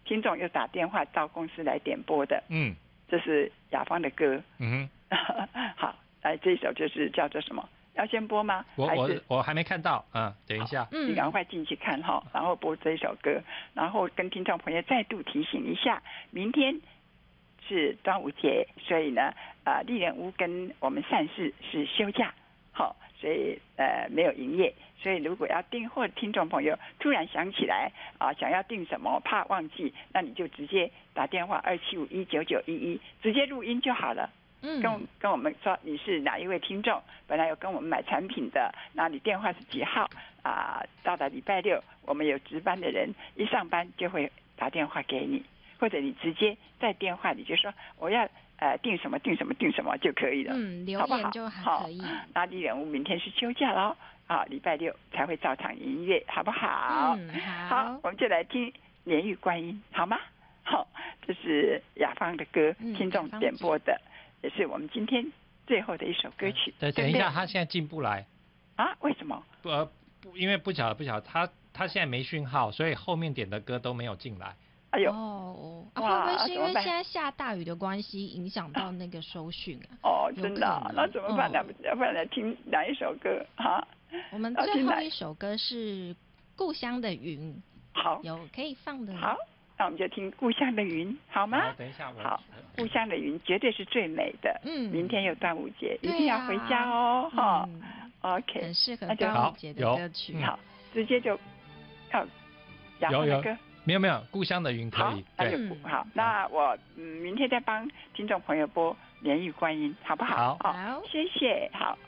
听众又打电话到公司来点播的，这是雅芳的歌，好，来这一首就是叫做什么？要先播吗？ 我还没看到等一下， 你赶快进去看哈，然后播这一首歌，然后跟听众朋友再度提醒一下，明天是端午节，所以呢，丽人屋跟我们善事是休假，好，所以没有营业，所以如果要订货的听众朋友突然想起来想要订什么，怕忘记，那你就直接打电话275-19911，直接录音就好了。跟我们说你是哪一位听众，本来有跟我们买产品的，那你电话是几号到了礼拜六，我们有值班的人一上班就会打电话给你，或者你直接在电话里就说我要订什么订什么订什么就可以了， 留言就还可以。 那丽人屋明天是休假咯，礼拜六才会照常营业，好不好？好，我们就来听莲玉观音，好吗？好，这是雅芳的歌，听众点播的。也是我们今天最后的一首歌曲。 对，等一下，他现在进不来为什么？ 因为不晓得，他现在没讯号，所以后面点的歌都没有进来。 哎呦， 会不会是因为现在下大雨的关系影响到那个收讯真的那怎么办？要不然来听哪一首歌我们最后一首歌是《故乡的云》， 好， 有可以放的。 好。那我们就听《故乡的云》，好吗？ 等一下， 好，《故乡的云》绝对是最美的。明天又端午节，一定要回家哦。OK， 很适合端午节的歌曲。 好，直接就要雅芳的歌。 没有，《故乡的云》可以。 那就好。那我明天再帮听众朋友播《莲玉观音》，好不好？ 好， 谢谢。好。